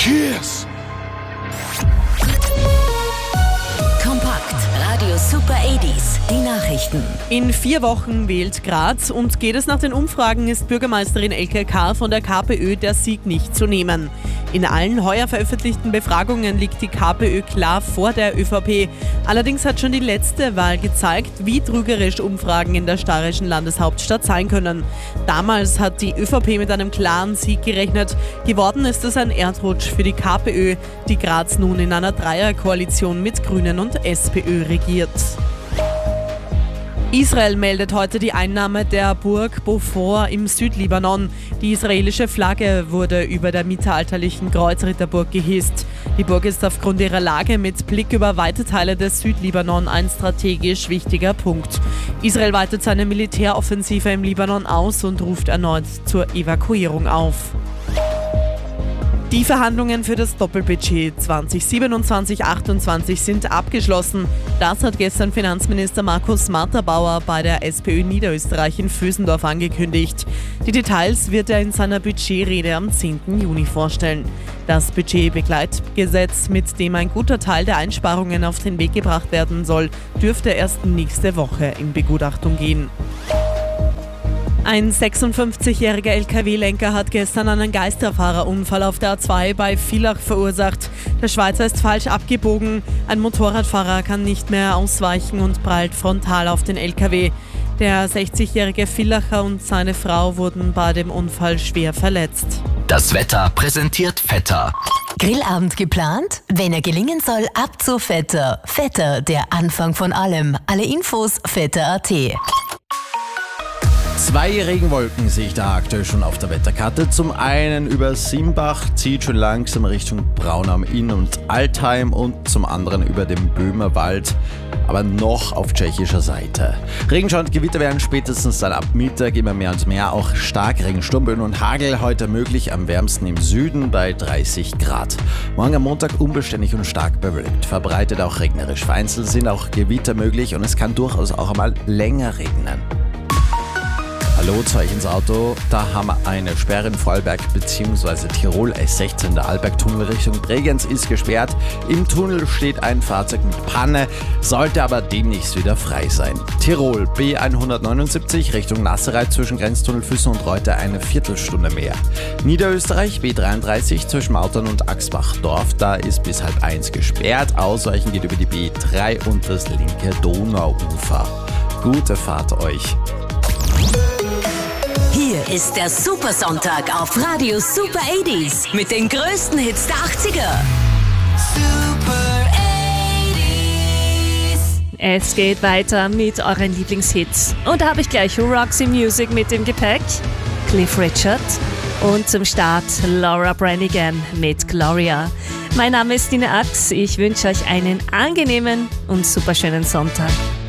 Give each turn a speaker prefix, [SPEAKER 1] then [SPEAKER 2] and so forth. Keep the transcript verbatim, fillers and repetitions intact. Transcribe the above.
[SPEAKER 1] Cheers!
[SPEAKER 2] Kompakt. Radio Super achtziger. Die Nachrichten.
[SPEAKER 3] In vier Wochen wählt Graz und geht es nach den Umfragen, ist Bürgermeisterin Elke K. von der KPÖ der Sieg nicht zu nehmen. In allen heuer veröffentlichten Befragungen liegt die KPÖ klar vor der ÖVP. Allerdings hat schon die letzte Wahl gezeigt, wie trügerisch Umfragen in der steirischen Landeshauptstadt sein können. Damals hat die ÖVP mit einem klaren Sieg gerechnet. Geworden ist es ein Erdrutsch für die KPÖ, die Graz nun in einer Dreierkoalition mit Grünen und SPÖ regiert. Israel meldet heute die Einnahme der Burg Beaufort im Südlibanon. Die israelische Flagge wurde über der mittelalterlichen Kreuzritterburg gehisst. Die Burg ist aufgrund ihrer Lage mit Blick über weite Teile des Südlibanon ein strategisch wichtiger Punkt. Israel weitet seine Militäroffensive im Libanon aus und ruft erneut zur Evakuierung auf. Die Verhandlungen für das Doppelbudget zwanzig siebenundzwanzig achtundzwanzig sind abgeschlossen. Das hat gestern Finanzminister Markus Matterbauer bei der SPÖ Niederösterreich in Vösendorf angekündigt. Die Details wird er in seiner Budgetrede am zehnten Juni vorstellen. Das Budgetbegleitgesetz, mit dem ein guter Teil der Einsparungen auf den Weg gebracht werden soll, dürfte erst nächste Woche in Begutachtung gehen. Ein sechsundfünfzigjähriger L K W-Lenker hat gestern einen Geisterfahrerunfall auf der A zwei bei Villach verursacht. Der Schweizer ist falsch abgebogen. Ein Motorradfahrer kann nicht mehr ausweichen und prallt frontal auf den L K W. Der sechzigjährige Villacher und seine Frau wurden bei dem Unfall schwer verletzt.
[SPEAKER 4] Das Wetter präsentiert Vetter.
[SPEAKER 2] Grillabend geplant? Wenn er gelingen soll, ab zu Vetter. Vetter, der Anfang von allem. Alle Infos vetter punkt a t.
[SPEAKER 5] Zwei Regenwolken sehe ich da aktuell schon auf der Wetterkarte. Zum einen über Simbach, zieht schon langsam Richtung Braunau am Inn und Altheim, und zum anderen über den Böhmerwald, aber noch auf tschechischer Seite. Regenschauer und Gewitter werden spätestens dann ab Mittag immer mehr und mehr, auch Starkregen, Sturmböen und Hagel heute möglich, am wärmsten im Süden bei dreißig Grad. Morgen am Montag unbeständig und stark bewölkt, verbreitet auch regnerisch. Vereinzelt sind auch Gewitter möglich und es kann durchaus auch einmal länger regnen. Hallo, zu euch ins Auto. Da haben wir eine Sperre in Vorarlberg bzw. Tirol. S sechzehn, der Arlberg-Tunnel Richtung Bregenz ist gesperrt. Im Tunnel steht ein Fahrzeug mit Panne, sollte aber demnächst wieder frei sein. Tirol, B hundertneunundsiebzig Richtung Nasserei zwischen Grenztunnel Füssen und Reuter eine Viertelstunde mehr. Niederösterreich, B dreiunddreißig zwischen Mautern und Axbach-Dorf, da ist bis halb eins gesperrt. Ausweichen geht über die B drei und das linke Donauufer. Gute Fahrt euch.
[SPEAKER 2] Hier ist der Supersonntag auf Radio Super achtziger mit den größten Hits der achtziger. Super achtziger.
[SPEAKER 6] Es geht weiter mit euren Lieblingshits. Und da habe ich gleich Roxy Music mit dem Gepäck, Cliff Richard und zum Start Laura Branigan mit Gloria. Mein Name ist Dina Ax, ich wünsche euch einen angenehmen und superschönen Sonntag.